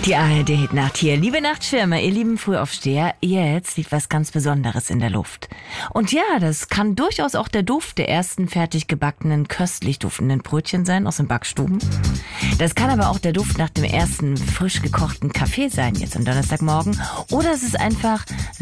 Die ARD-Hitnacht hier. Liebe Nachtschwärmer, ihr lieben Frühaufsteher, jetzt liegt was ganz Besonderes in der Luft. Und ja, das kann durchaus auch der Duft der ersten fertig gebackenen, köstlich duftenden Brötchen sein aus den Backstuben. Das kann aber auch der Duft nach dem ersten frisch gekochten Kaffee sein, jetzt am Donnerstagmorgen. Oder es ist einfach